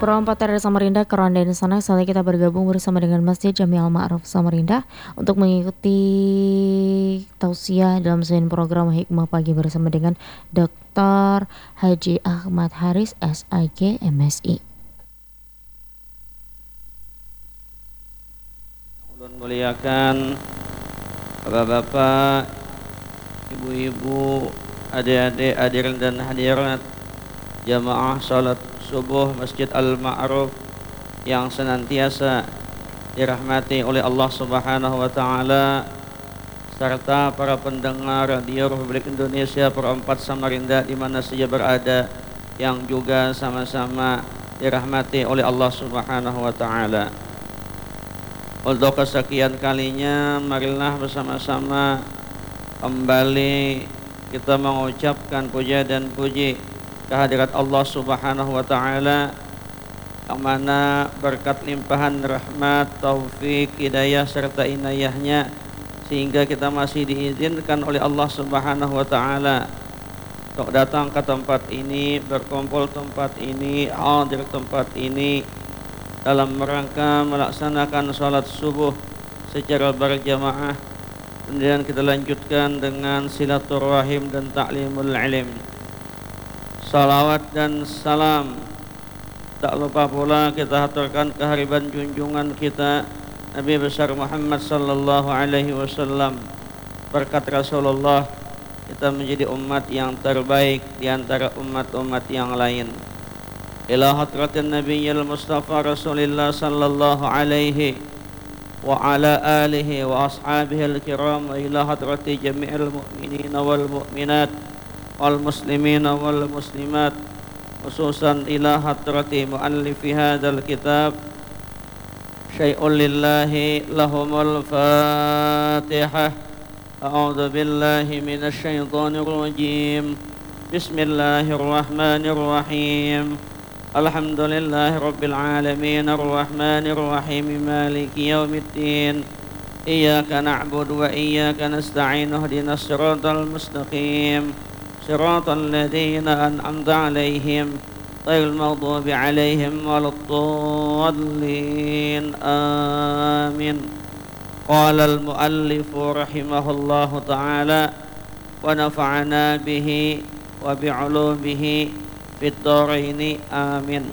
Perompak dari Samarinda ke Ronda di sana. Saatnya kita bergabung bersama dengan Masjid Jami Al-Ma'ruf Samarinda untuk mengikuti tausiah dalam sebuah program Hikmah Pagi bersama dengan Dr. Haji Ahmad Haris SIG MSI. Ulun muliakan bapak-bapak, ibu-ibu, adik-adik, hadirin dan hadirat jamaah salat subuh Masjid Al-Ma'ruf yang senantiasa dirahmati oleh Allah Subhanahu wa taala, serta para pendengar radio Republik Indonesia Perempat Samarinda di mana saja berada yang juga sama-sama dirahmati oleh Allah Subhanahu wa taala. Untuk kesekian kalinya, marilah bersama-sama kembali kita mengucapkan puja dan puji kehadirat Allah Subhanahu wa taala, yang mana berkat limpahan rahmat, taufik, hidayah serta inayahnya sehingga kita masih diizinkan oleh Allah Subhanahu wa taala untuk datang ke tempat ini, berkumpul tempat ini, hadir tempat ini dalam rangka melaksanakan salat subuh secara berjamaah. Kemudian kita lanjutkan dengan silaturahim dan ta'limul ilm. Salawat dan salam tak lupa pula kita haturkan kehadiran junjungan kita Nabi besar Muhammad sallallahu alaihi wasallam. Berkat Rasulullah kita menjadi umat yang terbaik di antara umat-umat yang lain. Ila hadratin Nabiyil Mustafa Rasulillah sallallahu alaihi wa ala alihi wa ashabihi al-kiram, wa ila hadrati jami'il mu'minina wal mu'minat wal muslimina wal muslimat, khususan ila hadrati muallifi hadzal kitab syai'un lillahi lahumul fatihah. A'udzu billahi minasy syaithanir rajim. Bismillahirrahmanirrahim. Alhamdulillahi rabbil alamin arrahmanir rahim maliki yaumiddin. Iyyaka na'budu wa iyyaka nasta'in ihdinas siratal mustaqim siratal ladzina an'amta 'alaihim ghairil maghdubi 'alaihim waladdallin. Amin. Qala al-muallif rahimahullahu ta'ala wa nafa'ana bihi wa bi'ulumihi fid dharaini amin.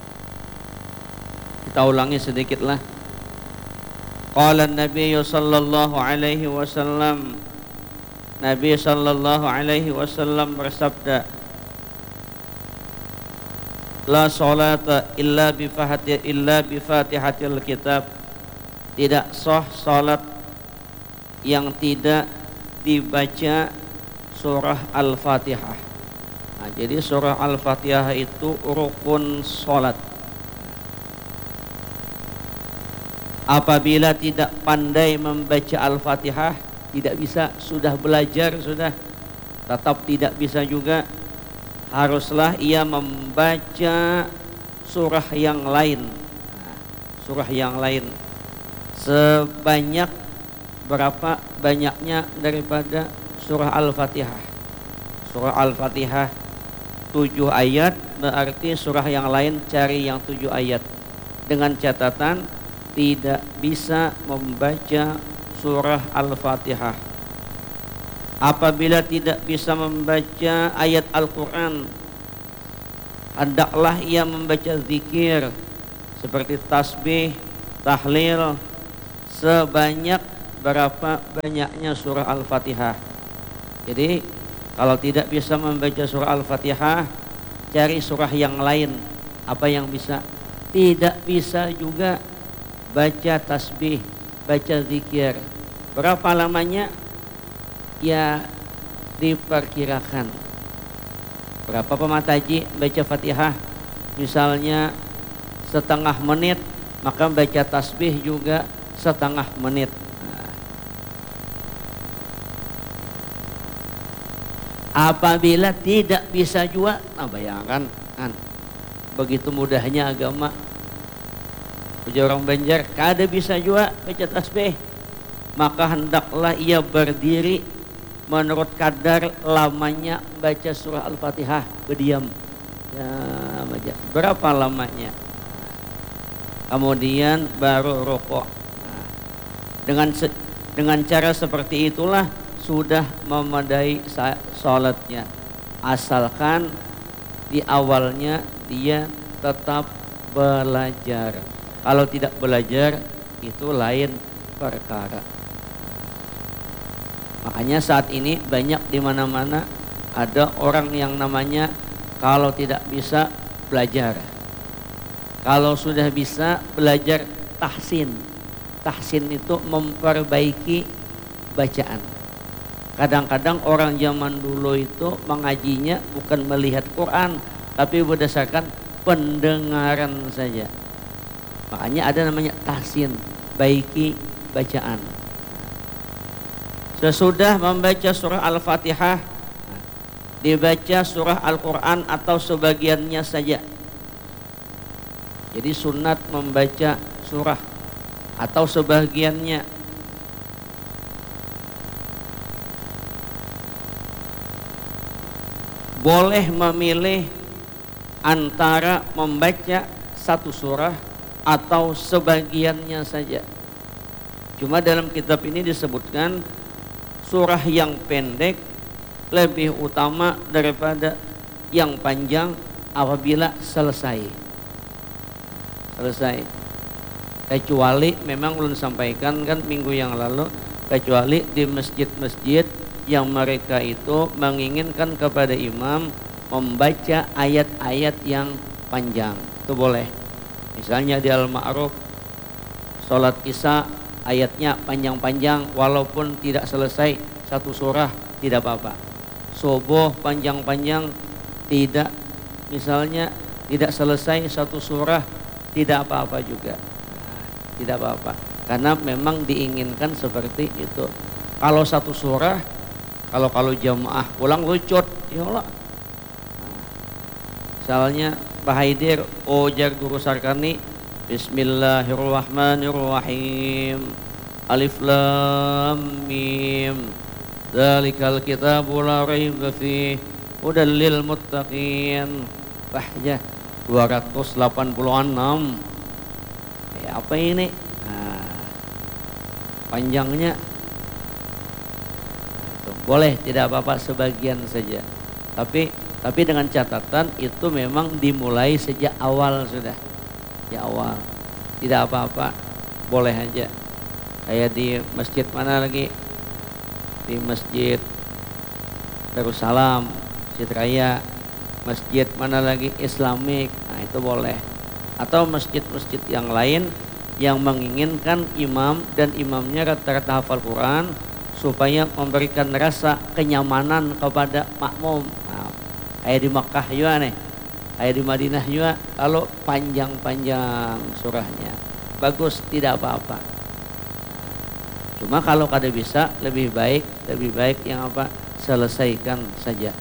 Kita ulangi sedikitlah. Qala an-nabiy sallallahu alaihi wasallam, Nabi sallallahu alaihi wasallam bersabda, la salata illa bi fatihatil kitab. Tidak sah salat yang tidak dibaca surah Al-Fatihah. Nah, jadi surah Al-Fatihah itu rukun salat. Apabila tidak pandai membaca Al-Fatihah, tidak bisa, sudah belajar, sudah tetap tidak bisa juga. Haruslah ia membaca surah yang lain. Surah yang lain sebanyak berapa banyaknya daripada surah Al-Fatihah. Surah Al-Fatihah 7 ayat, berarti surah yang lain cari yang 7 ayat. Dengan catatan tidak bisa membaca surah Al-Fatihah. Apabila tidak bisa membaca ayat Al-Quran, hendaklah ia membaca zikir seperti tasbih, tahlil sebanyak berapa banyaknya surah Al-Fatihah. Jadi kalau tidak bisa membaca surah Al-Fatihah, cari surah yang lain. Apa yang bisa? Tidak bisa juga baca tasbih, baca zikir. Berapa lamanya? Ya diperkirakan. Berapa pemataji baca Fatihah? Misalnya setengah menit, maka baca tasbih juga setengah menit. Apabila tidak bisa juga, nah bayangkan kan, begitu mudahnya agama. Ujar orang Banjar, kada bisa juga baca tasbih, maka hendaklah ia berdiri menurut kadar lamanya baca surah Al-Fatihah, berdiam. Ya, berapa lamanya? kemudian baru rukuk. Nah, dengan cara seperti itulah sudah memadai sholatnya, asalkan di awalnya dia tetap belajar. Kalau tidak belajar itu lain perkara. Makanya saat ini banyak di mana-mana ada orang yang namanya kalau tidak bisa belajar. Kalau sudah bisa belajar tahsin. Tahsin itu memperbaiki bacaan. Kadang-kadang orang zaman dulu itu mengajinya bukan melihat Quran, tapi berdasarkan pendengaran saja. Makanya ada namanya tahsin, baiki bacaan. Sesudah membaca surah Al-Fatihah, dibaca surah Al-Quran atau sebagiannya saja. Jadi sunat membaca surah atau sebagiannya. Boleh memilih antara membaca satu surah atau sebagiannya saja. Cuma dalam kitab ini disebutkan surah yang pendek lebih utama daripada yang panjang apabila selesai. Kecuali memang belum sampaikan kan minggu yang lalu, kecuali di masjid-masjid yang mereka itu menginginkan kepada imam membaca ayat-ayat yang panjang, itu boleh. Misalnya di Al-Ma'ruf sholat isya ayatnya panjang-panjang walaupun tidak selesai satu surah tidak apa-apa. Subuh panjang-panjang tidak, misalnya tidak selesai satu surah tidak apa-apa juga. Tidak apa-apa karena memang diinginkan seperti itu. Kalau satu surah, kalau jamaah pulang lucut ya Allah. Misalnya Pak Haidir ojar guru Sarkani, Bismillahirrahmanirrahim, Alif Lam Mim, Dzalikal kitabu la raiba fihi hudal lil muttaqin. Bahja 286. Ya, apa ini? Nah, panjangnya boleh tidak apa-apa sebagian saja. Tapi dengan catatan itu memang dimulai sejak awal sudah. Ya awal. Tidak apa-apa. Boleh aja. Kayak di masjid mana lagi? Di Masjid Darussalam, Masjid Raya, masjid mana lagi Islamik. Nah, itu boleh. Atau masjid-masjid yang lain yang menginginkan imam dan imamnya rata-rata hafal Quran supaya memberikan rasa kenyamanan kepada makmum. Nah, kayak di Makkah juga nih, kayak di Madinah juga, kalau panjang-panjang surahnya bagus, tidak apa-apa. Cuma kalau kada bisa lebih baik yang apa, selesaikan saja.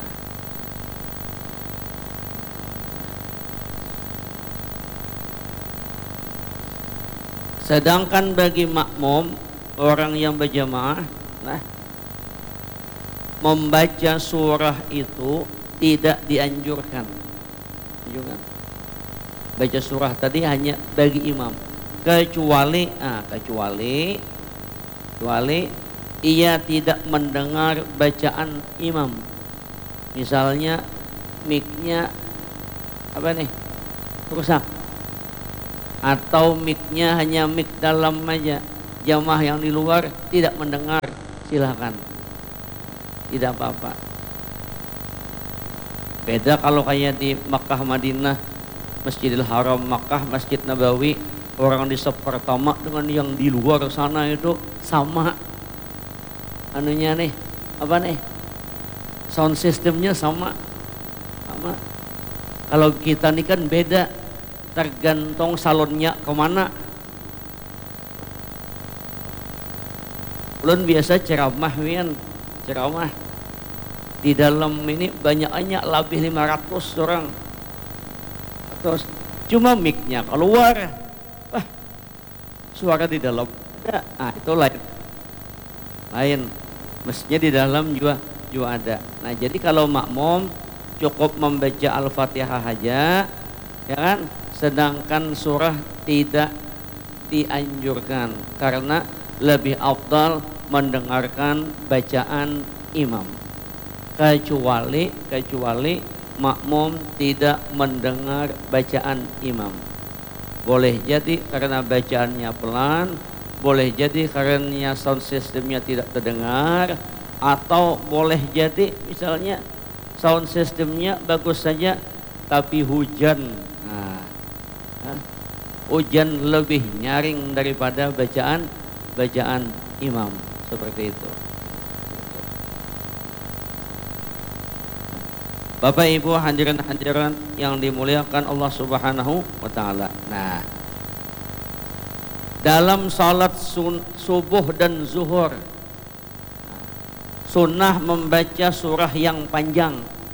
Sedangkan bagi makmum, orang yang berjamaah, nah, membaca surah itu tidak dianjurkan. Juga baca surah tadi hanya bagi imam, kecuali ia tidak mendengar bacaan imam. Misalnya mic-nya apa nih, rusak, atau mic-nya hanya mic dalam aja, jamaah yang di luar tidak mendengar, silakan, tidak apa-apa. Beda kalau kayak di Makkah, Madinah, Masjidil Haram, Makkah, Masjid Nabawi, orang di saf pertama dengan yang di luar sana itu sama anunya nih, apa nih, sound systemnya sama. Kalau kita nih kan beda, tergantung salonnya kemana. Ulun biasa ceramah di dalam ini banyaknya lebih 500 orang, terus cuma mic-nya keluar, suara di dalam ada. Nah, itu lain mestinya di dalam juga ada. Nah, jadi kalau makmum cukup membaca Al-Fatihah aja, ya kan, sedangkan surah tidak dianjurkan karena lebih afdal mendengarkan bacaan imam. Kecuali makmum tidak mendengar bacaan imam. Boleh jadi karena bacaannya pelan, boleh jadi karena sound systemnya tidak terdengar, atau boleh jadi misalnya sound systemnya bagus saja tapi hujan. Hujan lebih nyaring daripada bacaan imam, seperti itu. Bapak Ibu hadirin yang dimuliakan Allah Subhanahu wa taala. Nah, dalam salat subuh dan zuhur sunnah membaca surah yang panjang.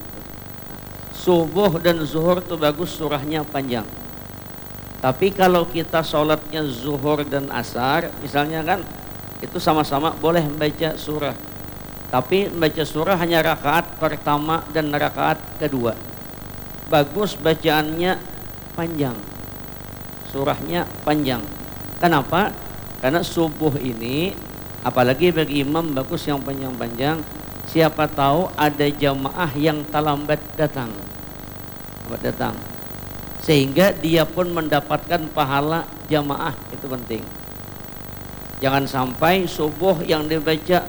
Subuh dan zuhur itu bagus surahnya panjang. Tapi kalau kita sholatnya zuhur dan asar misalnya kan, itu sama-sama boleh membaca surah. Tapi membaca surah hanya rakaat pertama dan rakaat kedua. Bagus bacaannya panjang, surahnya panjang. Kenapa? Karena subuh ini apalagi bagi imam bagus yang panjang-panjang. Siapa tahu ada jamaah yang terlambat datang, sehingga dia pun mendapatkan pahala jamaah. Itu penting. Jangan sampai subuh yang dibaca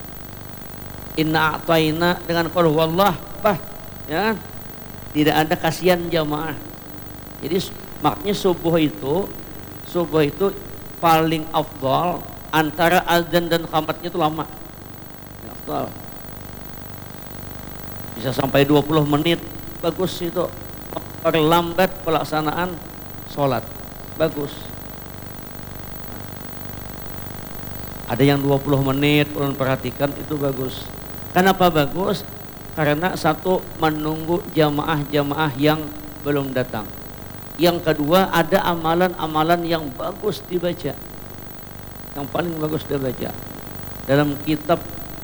inna a'tayna dengan qul huwallah, ya kan? Tidak ada kasihan jamaah. Jadi maknya subuh itu paling afdal antara azan dan qamatnya itu lama. Afdal. Bisa sampai 20 menit, bagus itu. Perlambat pelaksanaan sholat, bagus. Ada yang 20 menit, ulun perhatikan itu bagus. Kenapa bagus? Karena satu, menunggu jamaah-jamaah yang belum datang. Yang kedua, ada amalan-amalan yang bagus dibaca. Yang paling bagus dibaca dalam kitab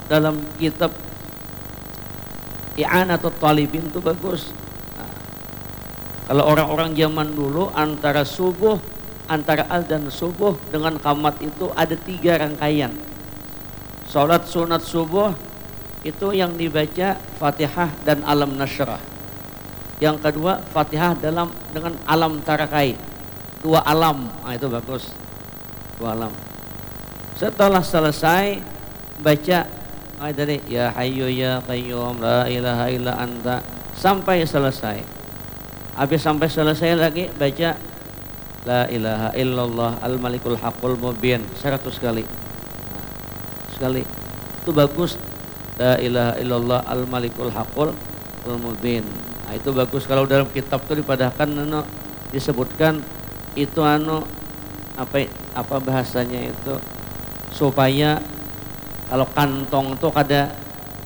I'anatul Talibin itu bagus. Kalau orang-orang zaman dulu antara azan subuh dengan qamat itu ada 3 rangkaian. Salat sunat subuh itu yang dibaca Fatihah dan Alam Nasyrah. Yang kedua Fatihah dengan Alam Tarakai. 2 alam. Itu bagus. 2 alam. Setelah selesai baca dari ya hayyu ya qayyum la ilaha illa anta sampai selesai. Habis sampai selesai lagi baca la ilaha illallah al-malikul haqqul mubin 100 kali. Sekali. Itu bagus. La ilaha illallah al-malikul haqqul mubin. Nah, itu bagus. Kalau dalam kitab itu dipadahkan disebutkan itu apa bahasanya itu, supaya kalau kantong tuh ada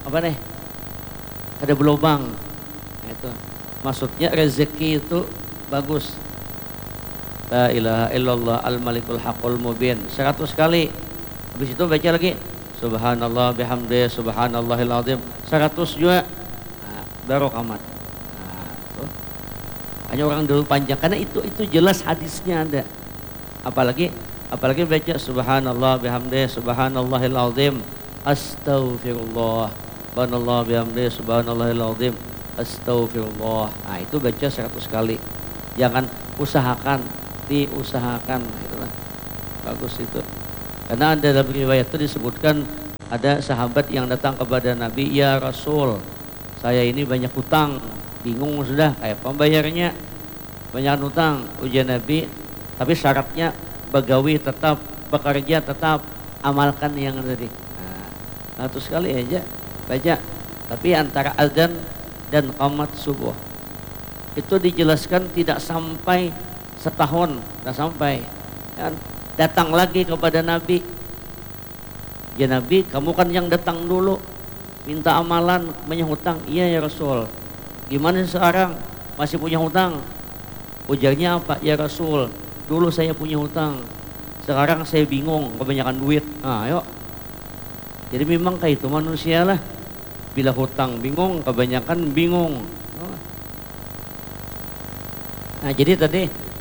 ada berlubang. Nah, itu maksudnya rezeki itu bagus. La ilaha illallah al-malikul haqqul mubin 100 kali. Habis itu baca lagi subhanallah bihamdi subhanallahil azim 100 juga. Nah, baru qamat. Nah, hanya orang dulu panjang karena itu jelas hadisnya ada. Apalagi baca subhanallah bihamdi subhanallahil azim astaghfirullah subhanallah bihamdi subhanallahil azim astaghfirullah. Nah, itu baca 100 kali. Jangan diusahakan itulah. Bagus itu. Karena ada dalam riwayat itu disebutkan ada sahabat yang datang kepada Nabi, ya Rasul, saya ini banyak hutang, bingung sudah kayak pembayarnya, banyak hutang. Ujian Nabi, tapi syaratnya begawi tetap, bekerja tetap, amalkan yang tadi. Nah, 100 kali aja baca. Tapi antara azan dan qamat subuh itu dijelaskan tidak sampai setahun, tidak sampai. Dan datang lagi kepada Nabi, ya Nabi, kamu kan yang datang dulu minta amalan, punya hutang. Iya ya Rasul. Gimana sekarang, masih punya hutang? Ujarnya apa? Ya Rasul, dulu saya punya hutang, sekarang saya bingung, kebanyakan duit. Nah, yuk. Jadi memang kayak itu manusia lah, bila hutang bingung, kebanyakan bingung. Nah, jadi tadi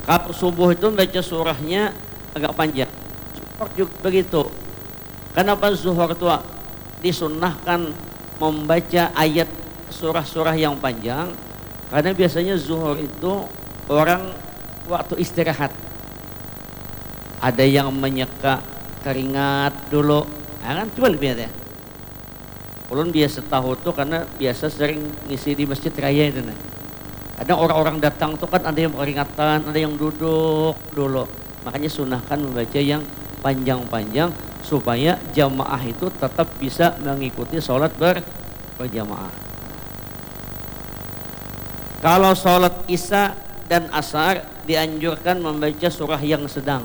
Kalau subuh itu baca surahnya agak panjang. Zuhur juga begitu. Kenapa zuhur itu disunnahkan membaca ayat surah-surah yang panjang? Karena biasanya zuhur itu orang waktu istirahat. Ada yang menyeka keringat dulu. Nah, kan coba lihat ya. Ulun biasa tahu tuh karena biasa sering ngisi di masjid raya itu. Kadang orang-orang datang tuh kan ada yang keringatan, ada yang duduk dulu. Makanya sunahkan membaca yang panjang-panjang supaya jamaah itu tetap bisa mengikuti sholat berjamaah. Kalau sholat isya dan asar dianjurkan membaca surah yang sedang.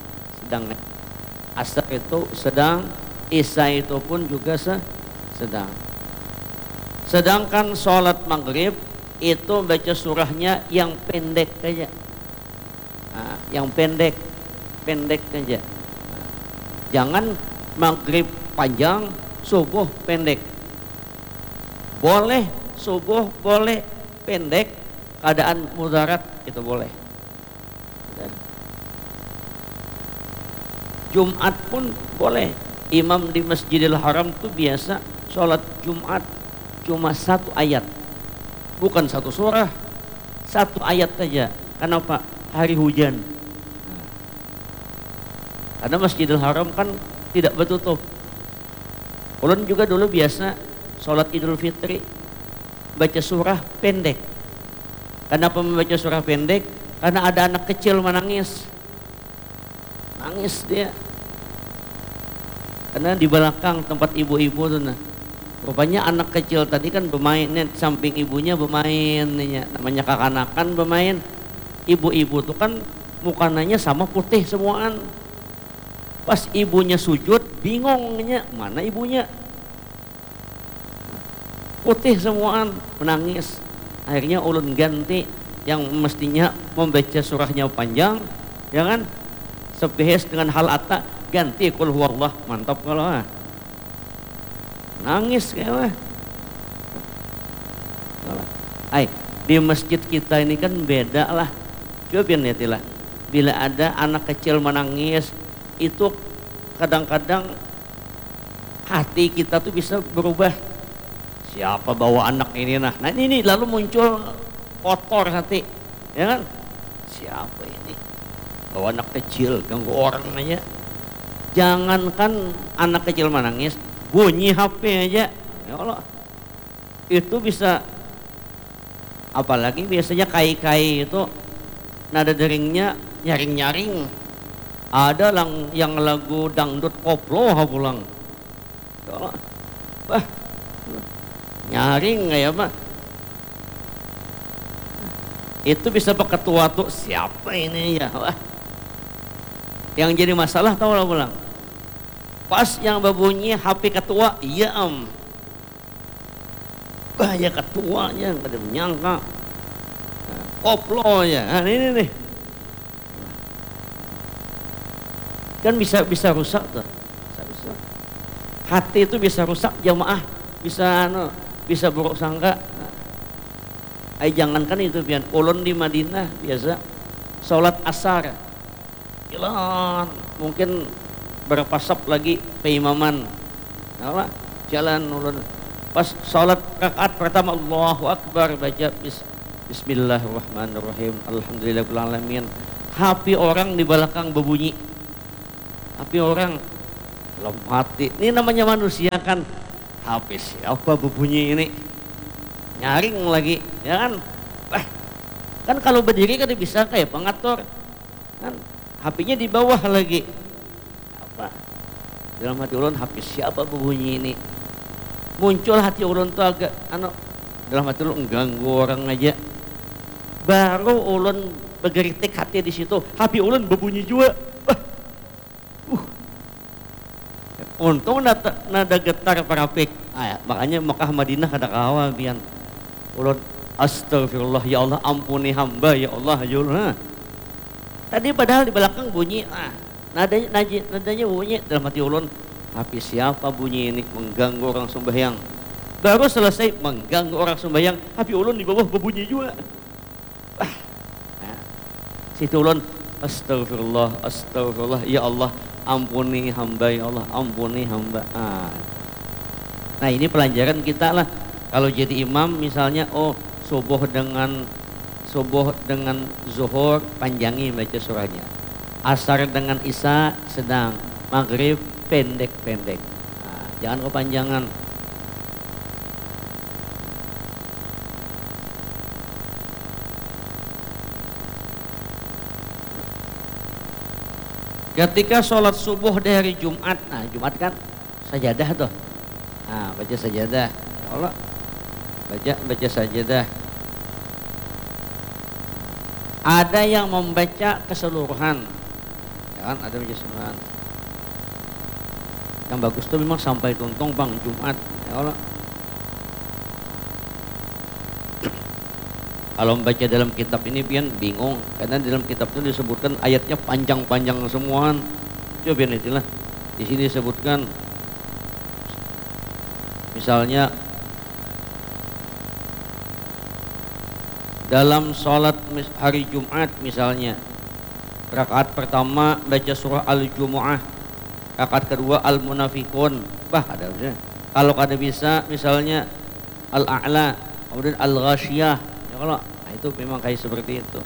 Asar itu sedang, isya itu pun juga sedang. Sedangkan sholat maghrib itu baca surahnya yang pendek aja. Nah, yang pendek aja. Nah, jangan maghrib panjang, subuh pendek. Boleh subuh, boleh pendek, keadaan mudarat itu boleh. Jumat pun boleh. Imam di Masjidil Haram tuh biasa sholat Jumat cuma 1 ayat. Bukan 1 surah, 1 ayat saja. Kenapa? Hari hujan. Karena Masjidil Haram kan tidak bertutup. Ulun juga dulu biasa sholat Idul Fitri baca surah pendek. Kenapa membaca surah pendek? Karena ada anak kecil menangis. Nangis dia. Karena di belakang tempat ibu-ibu tuh nah. Rupanya anak kecil tadi kan bermainnya samping ibunya bermain, namanya kakanakan bermain. Ibu-ibu tuh kan mukanya sama putih semuaan. Pas ibunya sujud bingungnya mana ibunya. Putih semuaan menangis. Akhirnya ulun ganti yang mestinya membaca surahnya panjang, ya kan? Sepehes dengan hal atta ganti qul huwallah, mantap kalau nangis kayak di masjid kita ini kan beda lah. Coba lihat lah, bila ada anak kecil menangis itu kadang-kadang hati kita tuh bisa berubah. Siapa bawa anak ini nah ini lalu muncul kotor hati, ya kan? Siapa ini bawa anak kecil ganggu orang aja. Jangankan anak kecil menangis, bunyi HP aja, ya Allah, itu bisa. Apalagi biasanya kai-kai itu nada deringnya nyaring-nyaring. Ada yang lagu dangdut koplo pulang, ya Allah, wah nyaring kayak apa? Itu bisa ketua tuh siapa ini ya? Wah. Yang jadi masalah tahu lah pulang. Pas yang berbunyi HP ketua, iya bahaya ketuanya, kada menyangka. Koplo ya, nah, ini nih. Kan bisa rusak tuh. Bisa. Hati itu bisa rusak jamaah, bisa buruk sangka. Jangankan itu pian. Ulun di Madinah biasa sholat asar. Jalan, mungkin berapa sap lagi peimaman. Apa? Jalan ulun. Pas sholat rakaat pertama Allahu Akbar baca Bismillahirrahmanirrahim. Alhamdulillahirabbil alamin. HP orang di belakang berbunyi. HP orang belum mati. Ini namanya manusia kan. HP siapa berbunyi ini? Nyaring lagi, ya kan? Kan kalau berdiri kan bisa kayak pengatur. Kan HP-nya di bawah lagi. Apa? Dalam hati ulun HP siapa berbunyi ini? Muncul hati ulun tuh agak dalam hati ulun mengganggu orang aja. Baru ulun bergeritik hati di situ, HP ulun berbunyi juga. Untung nada getar parapik. Makanya Mekah Madinah ada kawan pian. Ulun astagfirullah ya Allah, ampuni hamba ya Allah ya Allah. Tadi padahal di belakang bunyi, nadanya bunyi dalam hati ulun. Tapi siapa bunyi ini mengganggu orang sembahyang? Baru selesai mengganggu orang sembahyang, tapi ulun di bawah berbunyi juga. situlun astagfirullah, astagfirullah, ya Allah ampuni hamba, ya Allah ampuni hamba. Nah ini pelajaran kita lah. Kalau jadi imam misalnya, oh subuh dengan zuhur panjangi baca surahnya, asar dengan isya sedang, maghrib pendek-pendek. Nah, jangan kepanjangan. Ketika sholat subuh di hari Jumat, nah Jumat kan sajadah tuh, nah baca sajadah, Allah baca sajadah. Ada yang membaca keseluruhan, ya kan, ada baca keseluruhan. Yang bagus tuh memang sampai tuntung bang Jumat, ya Allah. Kalau membaca dalam kitab ini pian bingung, karena dalam kitab itu disebutkan ayatnya panjang-panjang semuaan. Coba pian itulah. Di sini disebutkan misalnya dalam sholat hari Jumat misalnya, rakaat pertama baca surah Al-Jumu'ah, rakaat kedua Al-Munafikun, ada udah. Kalau kada bisa misalnya Al-A'la, kemudian Al-Ghasyiyah, ya kalau nah itu memang kayak seperti itu.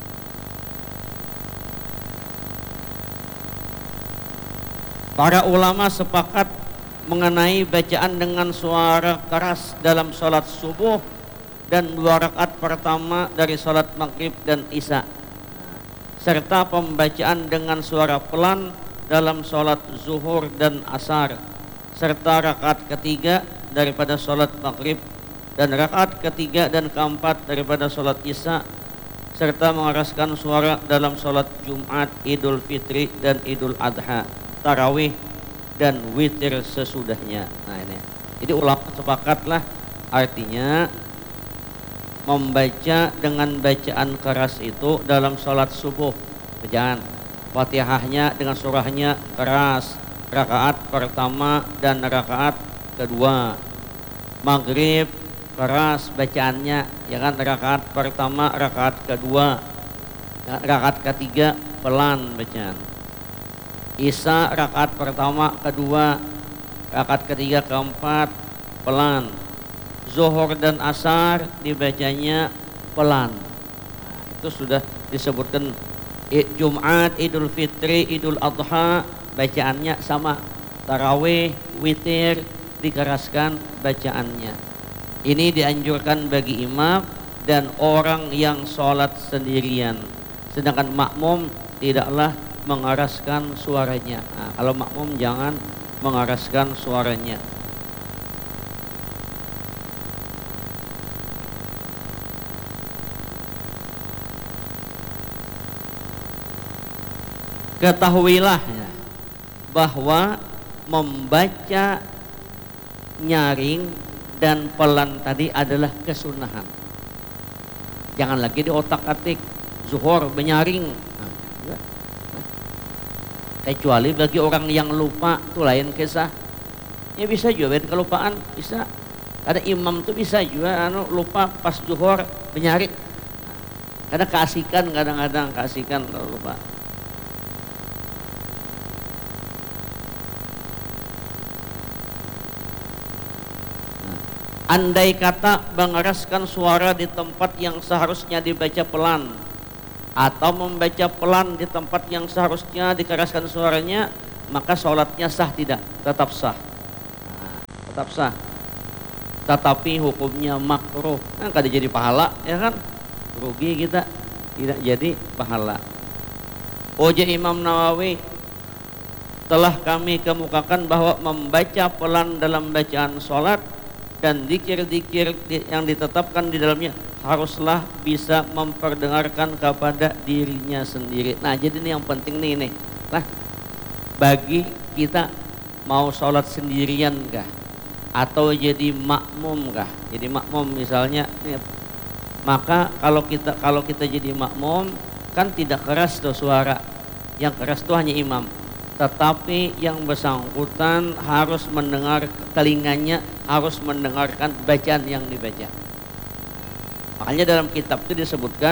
Para ulama sepakat mengenai bacaan dengan suara keras dalam sholat subuh dan 2 rakaat pertama dari sholat maghrib dan isya, serta pembacaan dengan suara pelan dalam sholat zuhur dan asar, serta rakaat ketiga daripada sholat maghrib dan rakaat ketiga dan keempat daripada sholat isya, serta mengeraskan suara dalam sholat Jumat, Idul Fitri dan Idul Adha, tarawih dan witir sesudahnya. Nah ini, jadi ulama sepakatlah, artinya membaca dengan bacaan keras itu dalam sholat subuh, bacaan Fatihahnya dengan surahnya keras, rakaat pertama dan rakaat kedua. Maghrib keras bacaannya, ya kan, rakaat pertama, rakaat kedua, rakaat ketiga pelan bacaan. Isya rakaat pertama, kedua, rakaat ketiga, keempat pelan. Zuhur dan asar dibacanya pelan. Nah, itu sudah disebutkan. Jumat, Idul Fitri, Idul Adha bacaannya sama. Tarawih, witir dikeraskan bacaannya. Ini dianjurkan bagi imam dan orang yang sholat sendirian. Sedangkan makmum tidaklah mengeraskan suaranya. Nah, kalau makmum jangan mengeraskan suaranya. Ketahuilah bahwa membaca nyaring dan pelan tadi adalah kesunahan. Jangan lagi di otak-atik zuhur menyaring. Kecuali bagi orang yang lupa itu lain kisah. Ya bisa juga kelupaan, bisa. Ada imam tuh bisa juga lupa pas zuhur menyaring. Karena keasikan, kadang-kadang keasikan kalau lupa. Andai kata mengeraskan suara di tempat yang seharusnya dibaca pelan, atau membaca pelan di tempat yang seharusnya dikeraskan suaranya, maka sholatnya sah tidak? Tetap sah. Nah, tetap sah. Tetapi hukumnya makruh. Kan kada jadi pahala, ya kan? Rugi kita, tidak jadi pahala. Ujar Imam Nawawi, telah kami kemukakan bahwa membaca pelan dalam bacaan sholat dan zikir-zikir yang ditetapkan di dalamnya haruslah bisa memperdengarkan kepada dirinya sendiri. Nah jadi ini yang penting nih. Nah bagi kita mau sholat sendirian kah atau jadi makmum kah? Jadi makmum misalnya, maka kalau kita jadi makmum kan tidak keras tuh suara, yang keras tuh hanya imam. Tetapi yang bersangkutan harus mendengar, telinganya harus mendengarkan bacaan yang dibaca. Makanya dalam kitab itu disebutkan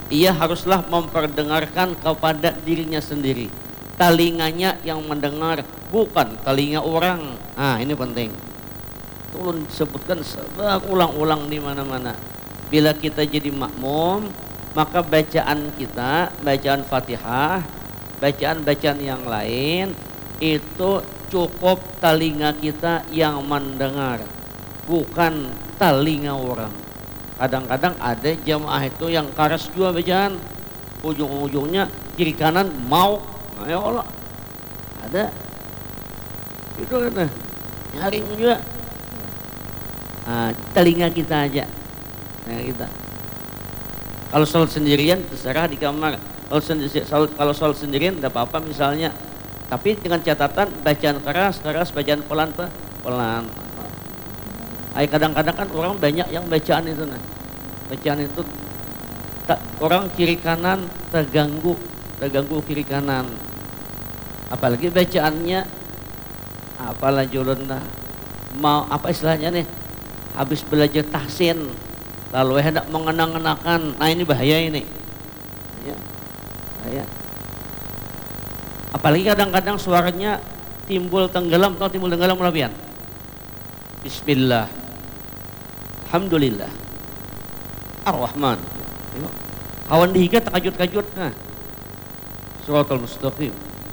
ia haruslah memperdengarkan kepada dirinya sendiri. Telinganya yang mendengar, bukan telinga orang. Nah, ini penting. Ulun disebutkan ulang-ulang di mana-mana. Bila kita jadi makmum, maka bacaan kita, bacaan Fatihah, bacaan-bacaan yang lain itu cukup telinga kita yang mendengar, bukan telinga orang. Kadang-kadang ada jamaah itu yang karas juga bacaan, ujung-ujungnya kiri kanan mau, nah, ya Allah, ada itu kan, nyaring juga. Nah, telinga kita aja, telinga kita. Kalau sholat sendirian terserah di kamar. Kalau sholat sendirian tidak apa-apa misalnya, tapi dengan catatan bacaan keras, bacaan pelan. Ay, kadang-kadang kan orang banyak yang bacaan itu, nah, bacaan itu orang kiri kanan terganggu kiri kanan. Apalagi bacaannya apalah julun lah, mau apa istilahnya nih, habis belajar tahsin lalu hendak mengenang-enangkan. Nah, ini bahaya ini ya, bahaya. Apalagi kadang-kadang suaranya timbul tenggelam melabian. Bismillah, alhamdulillah, ar-Rahman. Kawan dihiga terkajut-kajut. Nah, Shiratal Mustaqim,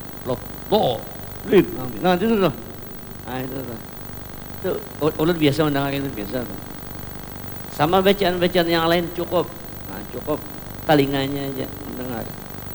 nah itu tuh. Nah itu tuh. Itu ulun biasa mendengar itu biasa tuh. Sama bacaan-bacaan yang lain cukup. Nah, cukup telinganya aja mendengar.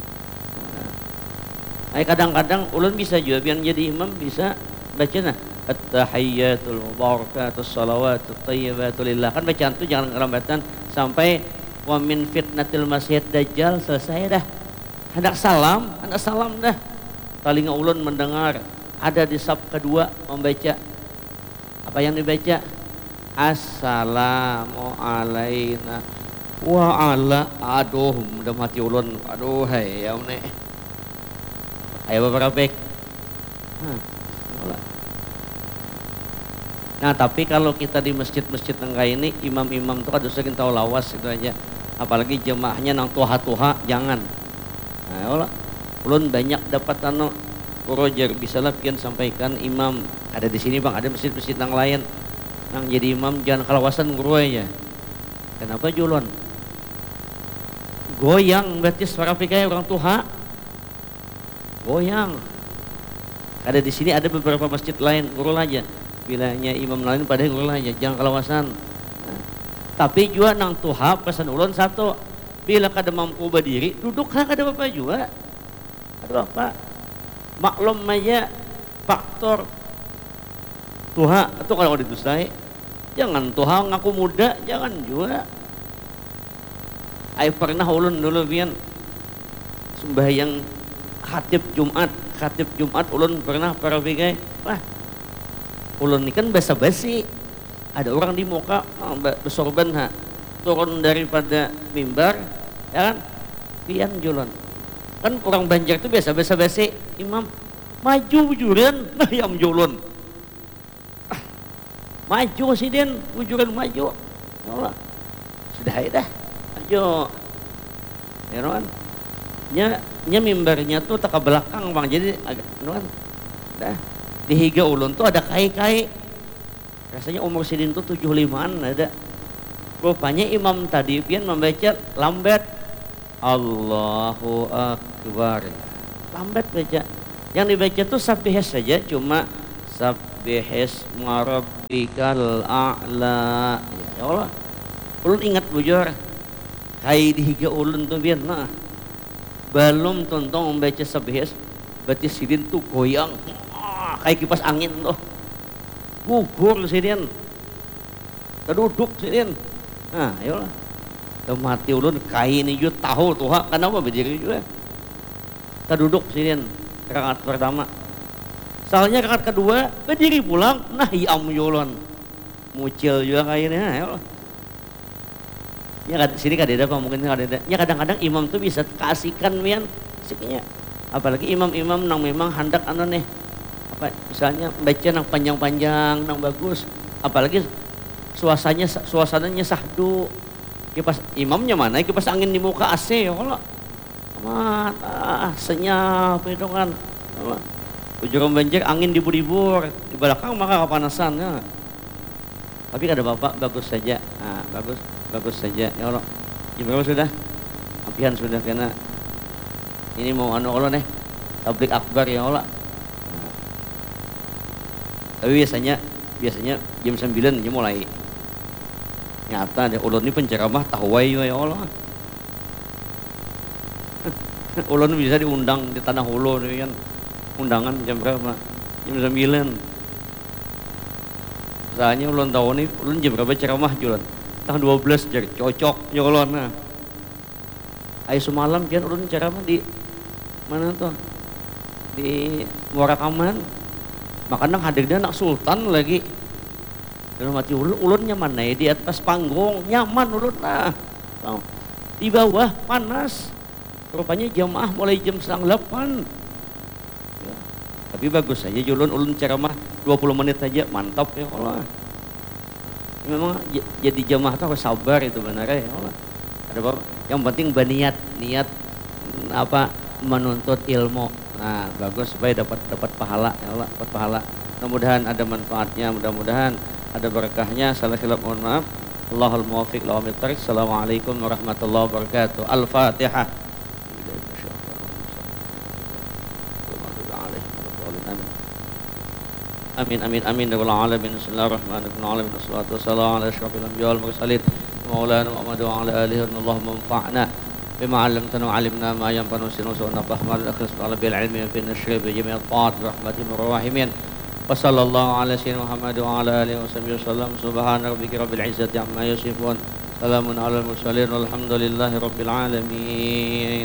Nah, kadang-kadang ulun bisa juga biar jadi imam bisa baca nah at-tahiyyatul mubarakatus salawatut thayyibatu lillah. Kan bacaan itu jangan kelambatan sampai wa min fitnatil masihid dajjal, selesai dah. Hendak salam dah. Telinga ulun mendengar. Ada di sab kedua membaca. Apa yang dibaca? Assalamu alaina wa ala, aduh udah mati ulun, aduh hai ya nih. Ayo beberapa baik. Nah, tapi kalau kita di masjid-masjid tengah ini, imam-imam tuh kadang sering tahu lawas itu aja. Apalagi jemaahnya nang tuha-tuha, jangan. Nah, Allah, ulun banyak dapat Roger bisa lah pian sampaikan imam ada di sini bang, ada masjid-masjid yang lain nang jadi imam jangan kalawasan guru aja. Kenapa julon? Goyang berarti suara pikai orang tuha. Goyang. Ada di sini ada beberapa masjid lain guru aja. Bilanya imam lain pada guru aja, jangan kalawasan. Nah, tapi juga nang tuha pesan ulun satu, bila kada mampu berdiri duduk kada apa juga. Ada apa? Maklum aja faktor tuha itu kalau didustai, jangan tuha ngaku muda, jangan juga. Ay pernah ulun dulu bian sembahyang khatib Jumat ulun pernah para bigai, wah ulun ini kan basa-basi, ada orang di muka bersorban turun daripada mimbar, ya kan, pian julon. Kan orang Banjar itu biasa basa-basi, imam maju bujuran, nah yang julon. Maju sih den, bujuran maju. Ya Allah, sudah dah, maju. Ya kan, nya mimbarnya tuh tak ke belakang bang, jadi agak, kan, dah. Di higa ulun tuh ada kai-kai, rasanya umur sidin tuh 75an ada. Rupanya imam tadi pian membaca lambat, Allahu Akbar, lambat baca. Yang dibaca tuh sabihis saja, cuma sabihis rabbikal a'la. Ya Allah, ulun ingat bujur, kai di higa ulun tuh pian, nah belum tontong membaca sabihis, berarti sidin tuh goyang. Kayak kipas angin tuh, gugur sidin, keduduk sidin. Nah, ayolah, mati ulun kain itu tahu tuh, kenapa berdiri juga, keduduk sidin rakaat pertama. Soalnya rakaat kedua berdiri pulang, nah ya ulun mucil juga kainnya. Ayolah, ya sini kadeda apa mungkin kadeda. Ya kadang-kadang imam tuh bisa kasihkan mian siknya, apalagi imam-imam nang memang hendak nih. Apa, misalnya baca nang panjang-panjang nang bagus, apalagi suasananya sahdu, Kipas imamnya mana? Kipas angin di muka AC ya kalau amat senyap itu kan. Ujung banjir angin dibur-dibur di belakang maka kepanasan ya. Tapi kata bapak bagus saja, nah, bagus saja ya Allah. Jam berapa sudah? Apian sudah karena ini mau anu Allah nih tablik akbar ya Allah. Nah, tapi biasanya jam 9 dia mulai nyata deh ulun ini penceramah tahwai ya Allah. Ulun bisa diundang di Tanah Hulu nih kan. Undangan jam berapa? Jam 9. Soalnya ulun tahu nih, ulun jam berapa ceramah jualan? Tanggal 12 jadi cocok ya ulun. Nah. Ayo semalam kan ulun ceramah di mana tuh? Di Muara Kaman. Makanya hadirnya anak sultan lagi. Dalam hati ulun nyaman nih di atas panggung nyaman ulun lah. Di bawah panas. Rupanya jamaah mulai jam 7:30. Ya. Tapi bagus saja ulun ceramah 20 menit saja mantap ya Allah. Memang jadi jamaah tuh harus sabar itu benar ya Allah. Ada apa? Yang penting niat apa menuntut ilmu. Nah, bagus supaya dapat pahala ya Allah, dapat pahala. Mudah-mudahan ada manfaatnya, mudah-mudahan ada berkahnya. Salah khilaf mohon maaf. Allahul muwaffiq lahu bil tariq. Assalamualaikum warahmatullahi wabarakatuh. Al-Fatihah. Amin amin amin ya rabbal alamin. Bismillahirrahmanirrahim. Wassalatu wassalamu ala asyrafil anbiya'i wal mursalin maulana Muhammad wa ala alihi wa Allahumma anfa'na bima 'allamtana wa 'allimna ma yanfa'una wa nafa'na bil ikhlas wal bil ilmi fi an-nashr bi jami' at-ta'at bi rahmatin rahimin. Wa sallallahu ala sayyidina Muhammad wa ala alihi wa sahbihi wasallam. Subhana rabbika rabbil izzati amma yasifun. Salamun alal mursalin walhamdulillahi rabbil alamin.